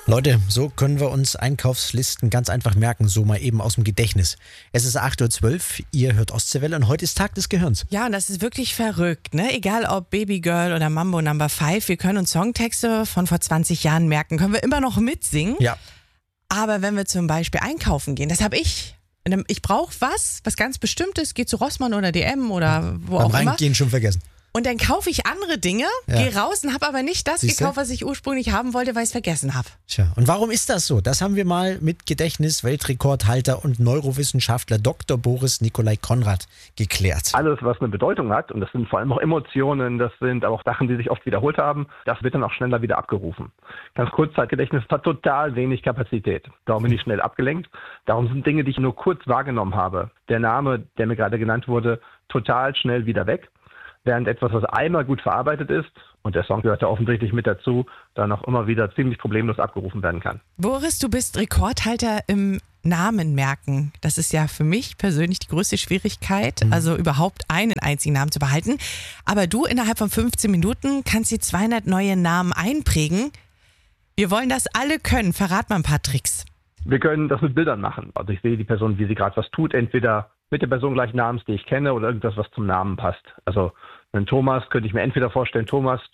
Leute, so können wir uns Einkaufslisten ganz einfach merken, so mal eben aus dem Gedächtnis. Es ist 8:12 Uhr, ihr hört Ostseewelle und heute ist Tag des Gehirns. Ja, und das ist wirklich verrückt, ne? Egal ob Baby Girl oder Mambo Number 5, wir können uns Songtexte von vor 20 Jahren merken, können wir immer noch mitsingen. Ja. Aber wenn wir zum Beispiel einkaufen gehen, das habe ich. Ich brauche was ganz Bestimmtes, gehe zu Rossmann oder DM oder wo Beim auch immer. Reingehen schon vergessen. Und dann kaufe ich andere Dinge, gehe raus und habe aber nicht das Siehste? gekauft, was ich ursprünglich haben wollte, weil ich es vergessen habe. Tja, und warum ist das so? Das haben wir mal mit Gedächtnis-Weltrekordhalter und Neurowissenschaftler Dr. Boris Nikolai Konrad geklärt. Alles, was eine Bedeutung hat, und das sind vor allem auch Emotionen, das sind aber auch Sachen, die sich oft wiederholt haben, das wird dann auch schneller wieder abgerufen. Ganz Kurzzeitgedächtnis hat total wenig Kapazität. Darum bin ich schnell abgelenkt. Darum sind Dinge, die ich nur kurz wahrgenommen habe, der Name, der mir gerade genannt wurde, total schnell wieder weg. Während etwas, was einmal gut verarbeitet ist, und der Song gehört da offensichtlich mit dazu, dann auch immer wieder ziemlich problemlos abgerufen werden kann. Boris, du bist Rekordhalter im Namen merken. Das ist ja für mich persönlich die größte Schwierigkeit, also überhaupt einen einzigen Namen zu behalten. Aber du innerhalb von 15 Minuten kannst dir 200 neue Namen einprägen. Wir wollen das alle können. Verrat mal ein paar Tricks. Wir können das mit Bildern machen. Also ich sehe die Person, wie sie gerade was tut, entweder mit der Person gleich Namens, die ich kenne, oder irgendwas, was zum Namen passt. Also einen Thomas könnte ich mir entweder vorstellen,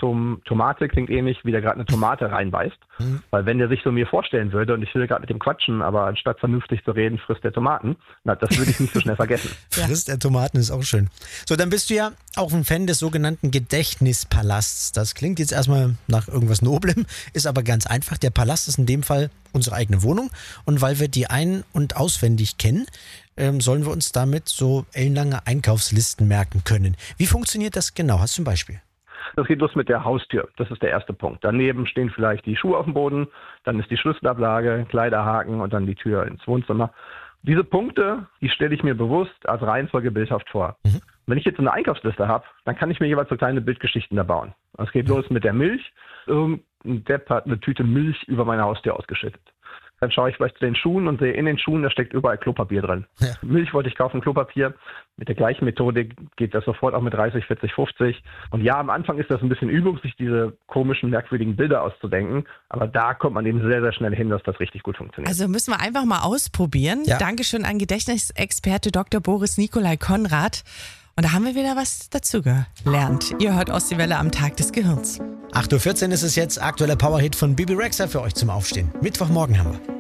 Tomate klingt ähnlich, wie der gerade eine Tomate reinbeißt. Weil wenn der sich so mir vorstellen würde und ich will gerade mit dem quatschen, aber anstatt vernünftig zu reden, frisst der Tomaten, na, das würde ich nicht so schnell vergessen. Frisst der Tomaten ist auch schön. So, dann bist du ja auch ein Fan des sogenannten Gedächtnispalasts. Das klingt jetzt erstmal nach irgendwas Noblem, ist aber ganz einfach. Der Palast ist in dem Fall unsere eigene Wohnung und weil wir die ein- und auswendig kennen, sollen wir uns damit so ellenlange Einkaufslisten merken können. Wie funktioniert das genau? Hast du ein Beispiel? Das geht los mit der Haustür. Das ist der erste Punkt. Daneben stehen vielleicht die Schuhe auf dem Boden, dann ist die Schlüsselablage, Kleiderhaken und dann die Tür ins Wohnzimmer. Diese Punkte, die stelle ich mir bewusst als Reihenfolge bildhaft vor. Wenn ich jetzt eine Einkaufsliste habe, dann kann ich mir jeweils so kleine Bildgeschichten da bauen. Es geht los mit der Milch. Irgendein Depp hat eine Tüte Milch über meine Haustür ausgeschüttet. Dann schaue ich vielleicht zu den Schuhen und sehe in den Schuhen, da steckt überall Klopapier drin. Ja. Milch wollte ich kaufen, Klopapier. Mit der gleichen Methodik geht das sofort auch mit 30, 40, 50. Und ja, am Anfang ist das ein bisschen Übung, sich diese komischen, merkwürdigen Bilder auszudenken. Aber da kommt man eben sehr, sehr schnell hin, dass das richtig gut funktioniert. Also müssen wir einfach mal ausprobieren. Ja. Dankeschön an Gedächtnisexperte Dr. Boris Nikolai Konrad. Und da haben wir wieder was dazu gelernt. Ihr hört Ostseewelle am Tag des Gehirns. 8:14 Uhr ist es jetzt, aktueller Powerhit von Bibi Rexha für euch zum Aufstehen. Mittwochmorgen haben wir.